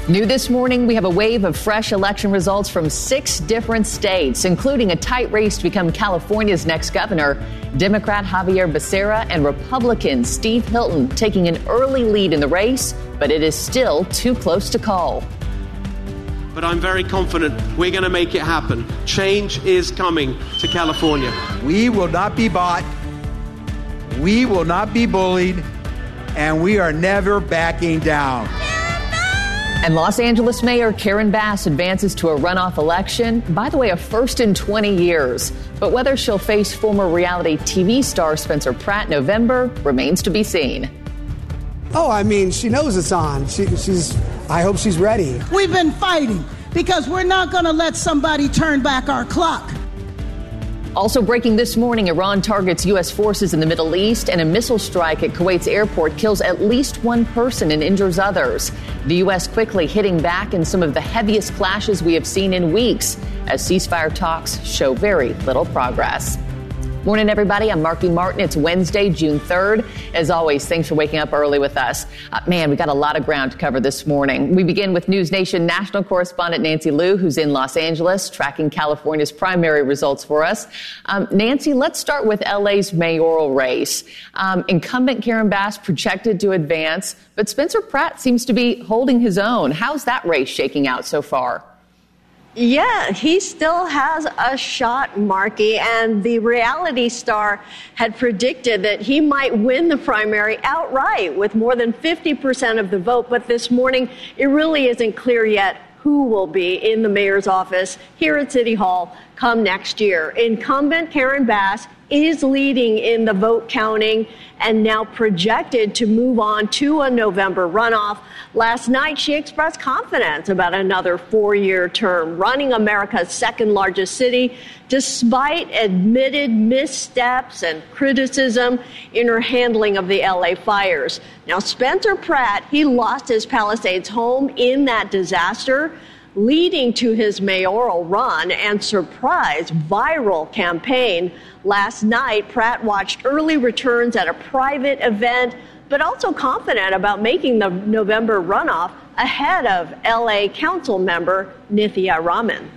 New this morning, we have a wave of fresh election results from 6 different states, including a tight race to become California's next governor. Democrat Javier Becerra and Republican Steve Hilton taking an early lead in the race, but it is still too close to call. But I'm very confident we're going to make it happen. Change is coming to California. We will not be bought. We will not be bullied. And we are never backing down. And Los Angeles Mayor Karen Bass advances to a runoff election. By the way, a first in 20 years. But whether she'll face former reality TV star Spencer Pratt in November remains to be seen. Oh, I mean, she knows it's on. I hope she's ready. We've been fighting because we're not going to let somebody turn back our clock. Also breaking this morning, Iran targets U.S. forces in the Middle East, and a missile strike at Kuwait's airport kills at least one person and injures others. The U.S. quickly hitting back in some of the heaviest clashes we have seen in weeks, as ceasefire talks show very little progress. Morning, everybody. I'm Marky Martin. It's Wednesday, June 3rd. As always, thanks for waking up early with us. We got a lot of ground to cover this morning. We begin with News Nation national correspondent Nancy Liu, who's in Los Angeles, tracking California's primary results for us. Nancy, let's start with LA's mayoral race. Incumbent Karen Bass projected to advance, but Spencer Pratt seems to be holding his own. How's that race shaking out so far? Yeah, he still has a shot, Marky, and the reality star had predicted that he might win the primary outright with more than 50% of the vote. But this morning, it really isn't clear yet who will be in the mayor's office here at City Hall come next year. Incumbent Karen Bass is leading in the vote counting and now projected to move on to a November runoff. Last night, she expressed confidence about another 4-year term, running America's second largest city, despite admitted missteps and criticism in her handling of the LA fires. Now, Spencer Pratt, he lost his Palisades home in that disaster, leading to his mayoral run and surprise viral campaign. Last night, Pratt watched early returns at a private event, but also confident about making the November runoff ahead of LA Council member Nithya Raman.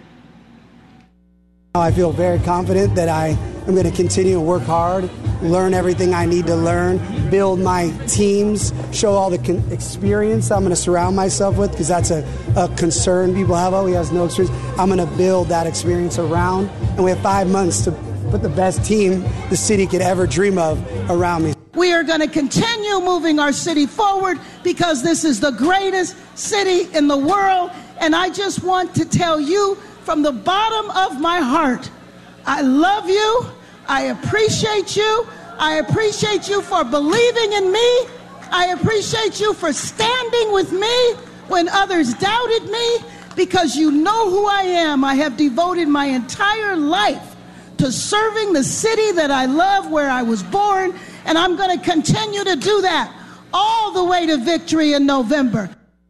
I feel very confident that I am going to continue to work hard, learn everything I need to learn, build my teams, show all the experience I'm going to surround myself with, because that's a concern people have. Oh, he has no experience. I'm going to build that experience around, and we have 5 months to put the best team the city could ever dream of around me. We are going to continue moving our city forward because this is the greatest city in the world. And I just want to tell you from the bottom of my heart, I love you. I appreciate you. I appreciate you for believing in me. I appreciate you for standing with me when others doubted me, because you know who I am. I have devoted my entire life to serving the city that I love, where I was born, and I'm going to continue to do that all the way to victory in November.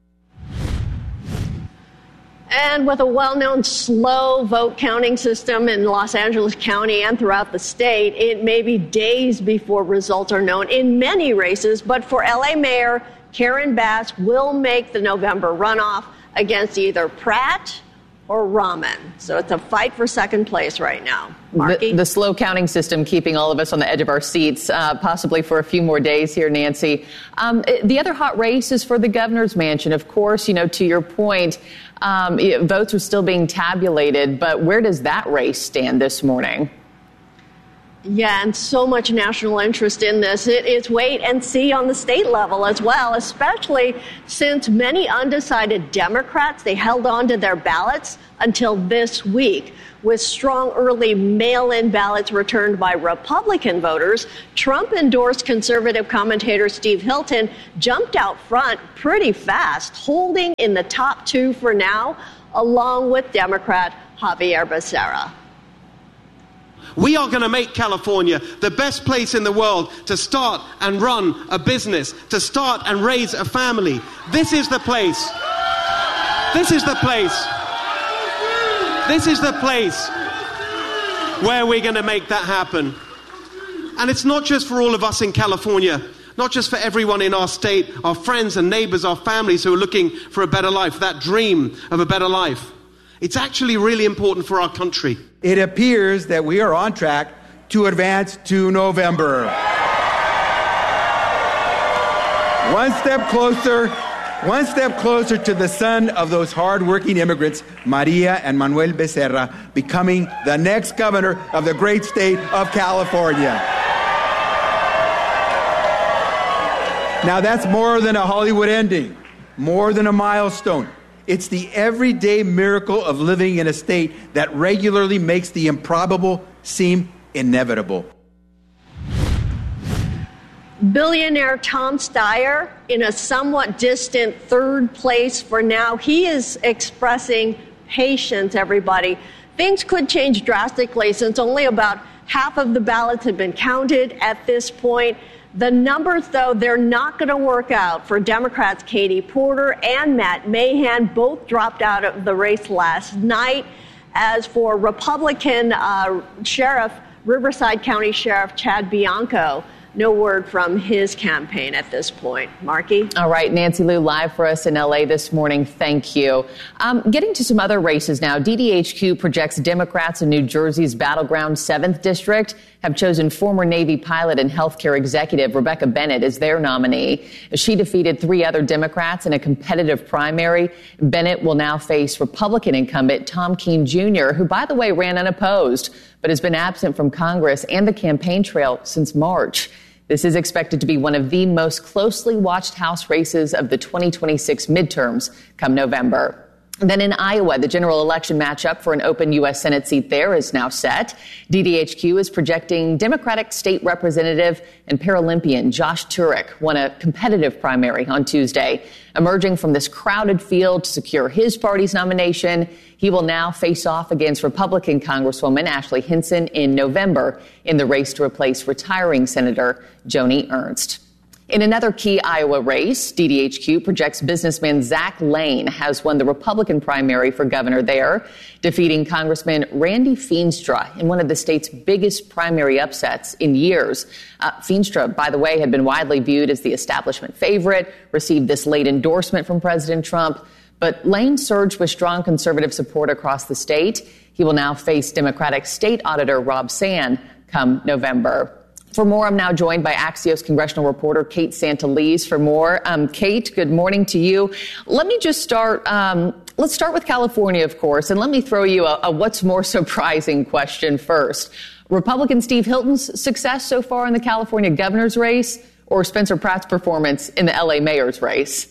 And with a well-known slow vote counting system in Los Angeles County and throughout the state, it may be days before results are known in many races. But for LA Mayor, Karen Bass will make the November runoff against either Pratt or Raman. So it's a fight for second place right now. Marky? The slow counting system keeping all of us on the edge of our seats, possibly for a few more days here, Nancy. The other hot race is for the governor's mansion. Of course, to your point, votes are still being tabulated, but where does that race stand this morning? Yeah, and so much national interest in this. It is wait and see on the state level as well, especially since many undecided Democrats, they held on to their ballots until this week. With strong early mail-in ballots returned by Republican voters, Trump-endorsed conservative commentator Steve Hilton jumped out front pretty fast, holding in the top 2 for now, along with Democrat Javier Becerra. We are going to make California the best place in the world to start and run a business, to start and raise a family. This is the place. This is the place. This is the place where we're going to make that happen. And it's not just for all of us in California. not just for everyone in our state, our friends and neighbors, our families who are looking for a better life, that dream of a better life. It's actually really important for our country. It appears that we are on track to advance to November. One step closer to the son of those hard-working immigrants, Maria and Manuel Becerra, becoming the next governor of the great state of California. Now that's more than a Hollywood ending, more than a milestone. It's the everyday miracle of living in a state that regularly makes the improbable seem inevitable. Billionaire Tom Steyer in a somewhat distant third place for now. He is expressing patience, everybody. Things could change drastically since only about half of the ballots have been counted at this point. The numbers, though, they're not going to work out for Democrats Katie Porter and Matt Mahan. Both dropped out of the race last night. As for Republican Riverside County Sheriff Chad Bianco, no word from his campaign at this point. Marky? All right, Nancy Liu live for us in L.A. this morning. Thank you. Getting to some other races now. DDHQ projects Democrats in New Jersey's battleground 7th District have chosen former Navy pilot and healthcare executive Rebecca Bennett as their nominee. She defeated 3 other Democrats in a competitive primary. Bennett will now face Republican incumbent Tom Keene Jr., who, by the way, ran unopposed, but has been absent from Congress and the campaign trail since March. This is expected to be one of the most closely watched House races of the 2026 midterms come November. Then in Iowa, the general election matchup for an open U.S. Senate seat there is now set. DDHQ is projecting Democratic State Representative and Paralympian Josh Turek won a competitive primary on Tuesday. Emerging from this crowded field to secure his party's nomination, he will now face off against Republican Congresswoman Ashley Hinson in November in the race to replace retiring Senator Joni Ernst. In another key Iowa race, DDHQ projects businessman Zach Lane has won the Republican primary for governor there, defeating Congressman Randy Feenstra in one of the state's biggest primary upsets in years. Feenstra, by the way, had been widely viewed as the establishment favorite, received this late endorsement from President Trump, but Lane surged with strong conservative support across the state. He will now face Democratic State Auditor Rob Sand come November. For more, I'm now joined by Axios congressional reporter Kate Santeliz for more. Kate, good morning to you. Let me just start. Let's start with California, of course, and let me throw you a what's more surprising question first. Republican Steve Hilton's success so far in the California governor's race, or Spencer Pratt's performance in the LA mayor's race?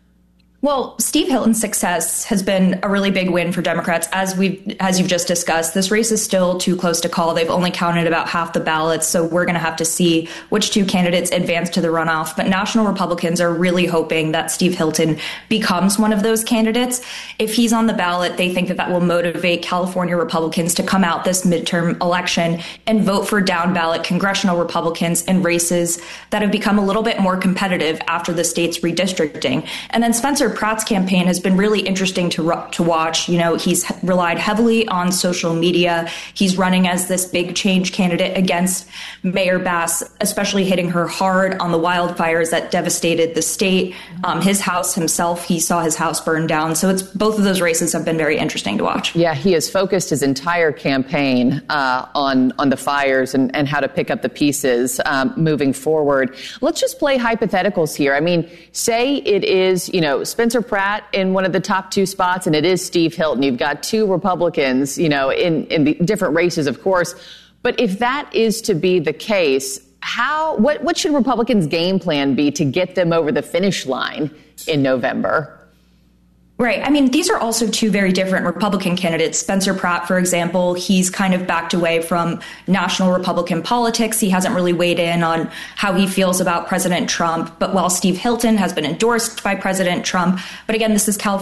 Well, Steve Hilton's success has been a really big win for Democrats. As you've just discussed, this race is still too close to call. They've only counted about half the ballots, so we're going to have to see which 2 candidates advance to the runoff. But national Republicans are really hoping that Steve Hilton becomes one of those candidates. If he's on the ballot, they think that will motivate California Republicans to come out this midterm election and vote for down-ballot congressional Republicans in races that have become a little bit more competitive after the state's redistricting. And then Spencer Pratt's campaign has been really interesting to watch. You know, he's relied heavily on social media. He's running as this big change candidate against Mayor Bass, especially hitting her hard on the wildfires that devastated the state. His house himself, he saw his house burn down. So both of those races have been very interesting to watch. Yeah, he has focused his entire campaign on the fires and how to pick up the pieces moving forward. Let's just play hypotheticals here. I mean, say it is, Spencer Pratt in one of the top 2 spots, and it is Steve Hilton. You've got 2 Republicans, in the different races, of course. But if that is to be the case, what should Republicans' game plan be to get them over the finish line in November? Right. I mean, these are also 2 very different Republican candidates. Spencer Pratt, for example, he's kind of backed away from national Republican politics. He hasn't really weighed in on how he feels about President Trump. But while Steve Hilton has been endorsed by President Trump, but again, this is California